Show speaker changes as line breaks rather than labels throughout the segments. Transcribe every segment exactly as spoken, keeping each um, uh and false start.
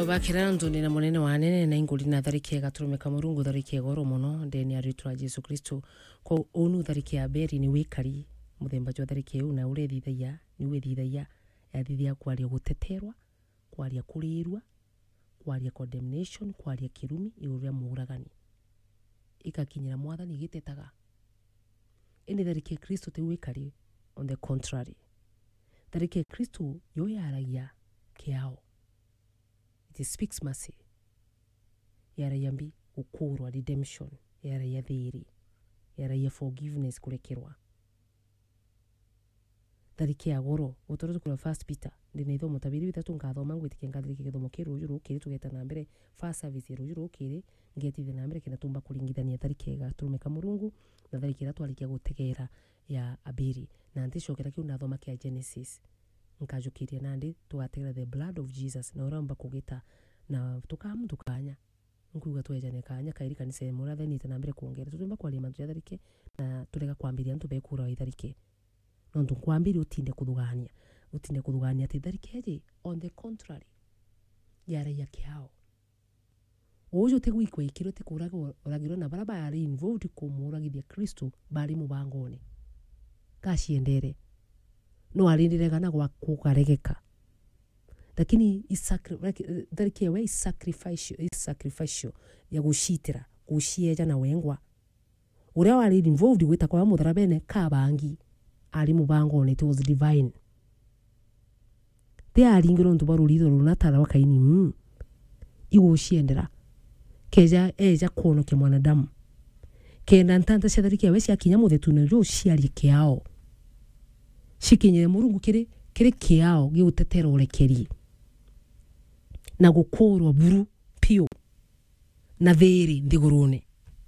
bakira ntuni na munene wanene na inguli na tharike gaturumika murungu tharike goro muno ndeni aritwa Jesu Kristo ko onu tharike ya beri ni wikari muthemba jo tharike u na ure thithaia ni we thithaia ya thithia kwaria guteterwa kwaria kurirwa kwaria condemnation kwaria kirumi iuria muragani ikakinyira mwathani gitetaga ene tharike Kristo te wikari. On the contrary, tharike Kristo yo yaragia kiao. It speaks mercy. Yara yambi ukurwa redemption. Yara ya thiri. Yara ya forgiveness kurekerwa. Tharike ya goro. Utoro tukula First Peter. Ndine ithomo tabiri bitatu nkathoma ngwitike ngatharike githomo kiru juru kiri tugeta na mbere first service ru juru kiri ngetithi na mbere kina tumba kuringithania tharike ga turumeka murungu na tharike ratwarikia gutegera ya abiri na ndicokera kiu nathoma kia Genesis nkajukiria nandi tugategera the blood of Jesus na uramba kugita na tukamu tukanya nkuga twejane kanya kairi kanise murathe ni tena mbere kuongera tutumba kwa lima tujatharike na turega kwambiria ntu bekura itharike no ntu kwambiri utinde kuthugania utinde kuthugania ati tharike je on the contrary yara ya kiao ojo te gwikwe ikiro te kuraga uragiro na baraba ari involved kumuragithia Kristo bari mubangone kashiendere no alindire kana kwa kukaregeka lakini tharike we sacrifice is sacrificial ya gushitira gushieja na wengwa uria wari involved gwita kwa mutharabene kabangi ari mubangone it was divine te alingiro ntu barurido runatara wakaini mm igushiendera keja eja kono ke mwanadamu kenda ntanta cia tharike we cia kinya muthetune ro ciari kiao shikinyire murungu kiri kiri kiao giutetera urekeri na gukurwa buru pio na thiri ndigurune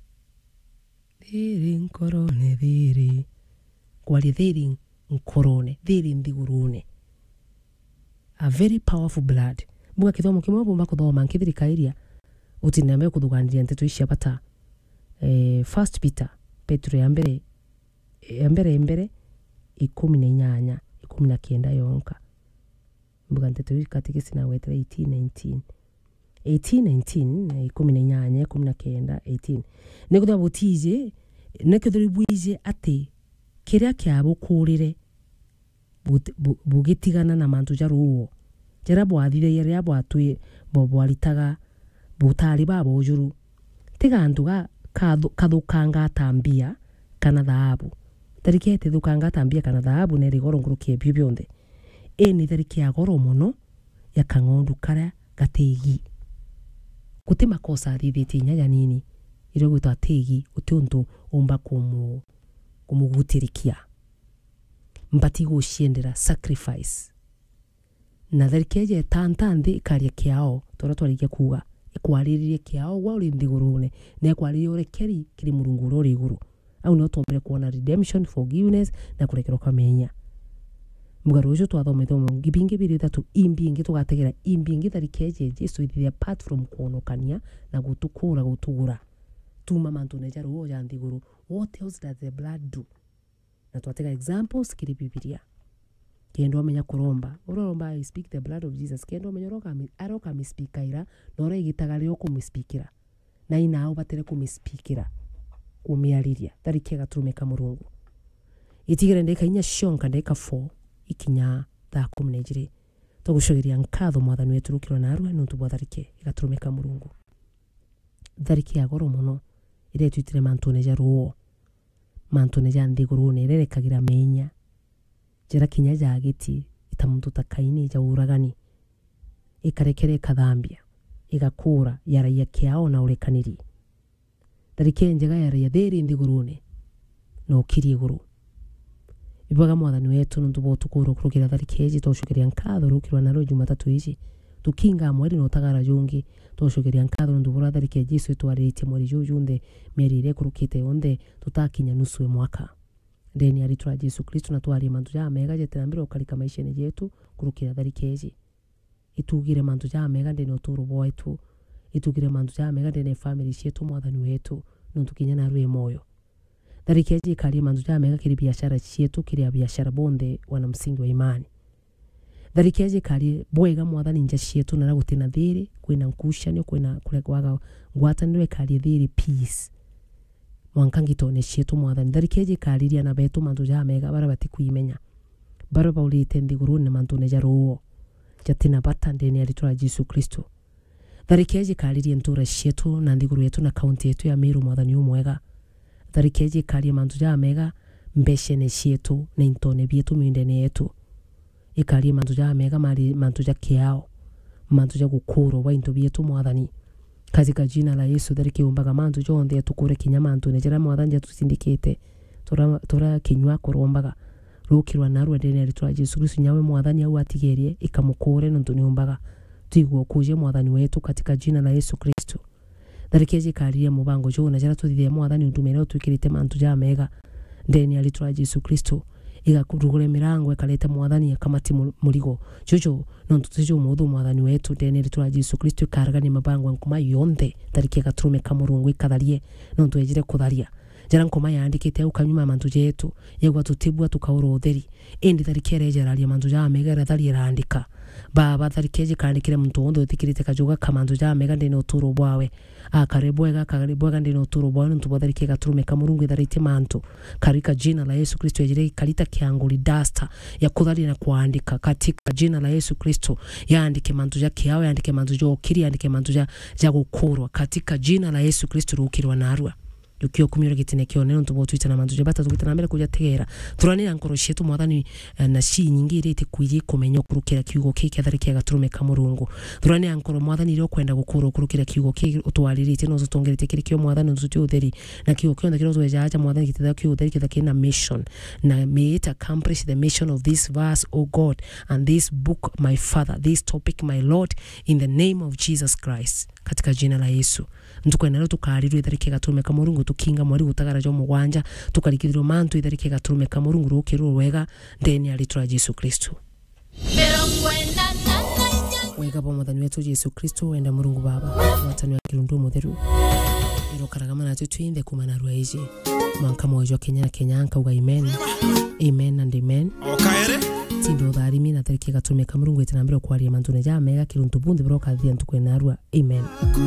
thiri nkorone thiri kwali thiri nkorone thiri ndigurune a very powerful blood buga kithomo kimwe bomba kuthoma nkithirikairia utinambe kuthuganiria nteto icia bata eh First Peter Petro ya mbere ya mbere mbere ikumi na inyanya ikumi na kenda yonka mbuga nteto katikisi na wetera eighteen nineteen eighteen nineteen ikumi na inyanya ikumi na kenda eighteen nikutha butije nekithuri bwije ati kiria kiabo kurire bugitigana na mantu jaruo jera bwathire yere abwatwe bobwaritaga butari babo juru tiganduga kathukanga atambia kana thahabu tharike te thukanga atambia kana thahabu ne rigoro ngurukie bio bionde eni tharike ya goro muno ya kangondu kara gategi kuti makosa thithiti nyanya nini iro gwita tegi utuntu umba kumu kumugutirikia mbati gushiendera sacrifice na tharike je tantanthi karia kiao tora twarikia kuga ikwaririe kiao wa uri ndigurune ne kwaririe urekeri kiri murungu rori iguru au no tombere kuona redemption forgiveness na kurekerwa kamenya mugaro ujo twathomethwo ngibingi biri thatu imbingi tugategera imbingi tharike je Jesu ithia apart from kuonokania na gutukura gutugura tuma mantu ne jaru ya ndiguru what else does the blood do na twatega examples kiri Biblia kendo amenya kuromba uromba I speak the blood of Jesus kendo amenya roka aroka mi speakira nore igitagali okumispikira na ina ubatere kumispikira kumiariria tharike gaturumeka murungu itigire ndeka inya shonka ndeka four ikinya tha kumi na igiri tugushogeria nkatho mwathani wetu rukiro na arwe nuntu bwa tharike gaturumeka murungu tharike ya goro muno ire twitire mantu ne jaruo mantu ne jandi gurune rere kagira menya jera kinya jagiti itamuntu takaini ja uragani ikarekere kathambia igakura yara ya kiao na urekaniri tharike njega yara ya thiri ndigurune no kiri guru ibaga mwathani wetu nuntu bo tukuru kurukira tharike ji toshukiria nkatho rukirwa na roju matatu ici tukinga mweri no tagara jungi toshukiria nkatho nuntu bora tharike Jesu twarite mweri jujunde merire kurukite onde tutakinya nusu mwaka ndeni aritwa Jesu Kristo na twari mantu ya mega jetera mbiro ukarika maisha ne jetu kurukira tharike ji itugire mantu ya mega ndeni oturu boetu itugire mantu ya mega ndeni family yetu mwathani wetu nuntu kinya na ruye moyo tharike ji kali mantu ya mega kiri biashara yetu kiri biashara bonde wana msingi wa imani tharikeje kari bwega mwathani nja cietu na gutina thiri kwina nkushanio kwina kuregwaga ngwataniro kari thiri peace mwankangitone cietu mwathani tharikeje kariria na betu mandu ja mega bara batikuimenya bara baulite ndiguru ne mandu ne jaruo jatina batande ni alitura Yesu Kristo tharikeje kariria ntura cietu na ndiguru yetu na county yetu ya Meru mwathani umwega tharikeje kariria mandu ja mega mbeshene cietu na intone bietu mindene yetu ikari mandu ja mega mari mandu ja kiao mandu ja gukuro wa into bietu mwathani katika jina la Yesu tharike umbaga mandu jonde tukure kinyama mandu ne jera mwathani ja tusindikite tora tora kinywa kurombaga rukirwa narwa ndene alitura Yesu Kristo nyawe mwathani au atigerie ikamukure nundu ni umbaga tuigwo kuje mwathani wetu katika jina la Yesu Kristo tharike kariria mubango jo na jera tuthithia mwathani ndumero twikirite mandu ja mega ndene alitura Yesu Kristo igakurugure mirango ekaleta mwathani akamati murigo jojo nontu tujo mudhu mwathani wetu ndene alitura Yesu Kristo karagani mabango nkuma yonthe tarike gaturume kamurungu ikatharie nontu ejire kutharia jara nkoma yandikite au kanyuma mantu jetu yegwa tutibwa tukauro utheri indi tarike rejeraria mantu ja mega ratharia randika baba tarike jikandikire muntu ondo utikirite kajuga kamantu ja mega ndene uturo bwawe akarebwega akarebwega ndene uturo bwawe nontu batharike gaturume kamurungu itharite mantu karika jina la Yesu Kristo ejire kalita kianguli dasta ya kutharia na kuandika katika jina la Yesu Kristo yaandike mantu ja kiao yaandike mantu jo kiri yaandike mantu ja ja gukurwa katika jina la Yesu Kristo rukirwa narwa yukio kumira gitine kionero ntubo twitana mantu jabata tugitana mbere kuja tegera turanira nkoro cietu mwathani na ci nyingi irite kwiji kumenya kurukira kiugo kiki atharike gaturume kamurungu turanira nkoro mwathani iro kwenda gukuru kurukira kiugo kiki utwaririte no zutongerite kiri kio mwathani nzuti utheri na kiugo kio ndakiro tweja acha mwathani kititha kio utheri kitha na mission na may it accomplish the mission of this verse O God and this book my Father this topic my Lord in the name of Jesus Christ katika jina la Yesu ntukwenda tukarirwe itharike gaturume kamurungu tukinga mwari gutagara jo mugwanja tukarikithiro mantu itharike gaturume kamurungu rukirwo wega ndeni alitura Yesu Kristo wega po mwathani wetu Yesu Kristo wenda murungu baba mwathani wa kirundu mutheru iro karagama na tutwinde kumana ruaije mwanka mojo Kenya Kenya anka uga amen amen and amen okaere tindo tharimi na tarike gaturume kamurungu itanambira kwaria mantu ne ja mega kirundu bundi broka thia ntukwena rua amen.